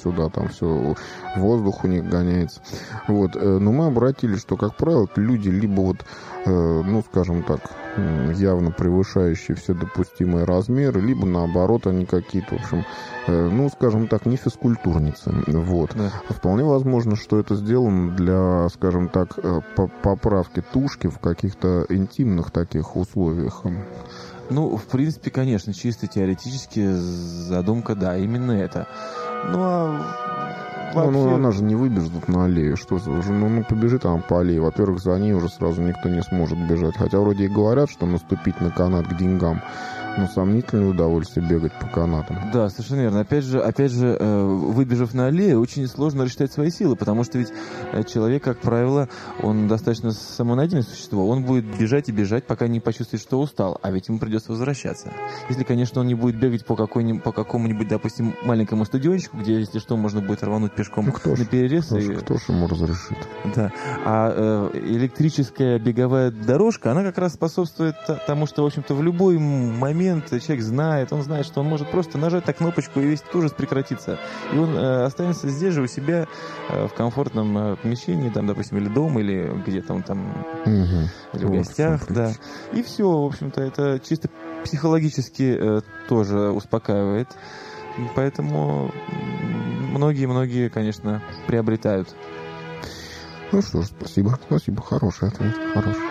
туда-сюда, там все, воздух у них гоняется. Вот. Но мы обратили, что, как правило, люди либо вот, ну, скажем так, явно превышающие все допустимые размеры, либо, наоборот, они какие-то, в общем, ну, скажем так, не физкультурницы. Вот. Да. Вполне возможно, что это сделано для, скажем так, поправки тушки в каких-то интимных таких условиях. Ну, в принципе, конечно, чисто теоретически задумка, да, именно это. Ну, а вообще... Ну, она же не выбежит на аллею. Что за... Ну, побежит она по аллее. Во-первых, за ней уже сразу никто не сможет бежать. Хотя вроде и говорят, что наступить на канат к деньгам. Но сомнительное удовольствие бегать по канатам. Да, совершенно верно. Опять же, выбежав на аллею, очень сложно рассчитать свои силы, потому что ведь человек, как правило, он достаточно самонадеянное существо. Он будет бежать и бежать, пока не почувствует, что устал, а ведь ему придется возвращаться. Если, конечно, он не будет бегать по какому-нибудь, допустим, маленькому стадиончику, где, если что, можно будет рвануть пешком на перерез. Кто ж ему разрешит? Да. А электрическая беговая дорожка, она как раз способствует тому, что, в общем-то, в любой момент человек знает, он знает, что он может просто нажать на кнопочку, и весь ужас прекратится. И он останется здесь же у себя в комфортном помещении, там, допустим, или дома, или где-то он там, или в гостях, да. И все, в общем-то, это чисто психологически тоже успокаивает. Поэтому многие, конечно, приобретают. Ну что ж, спасибо, хороший ответ, хороший.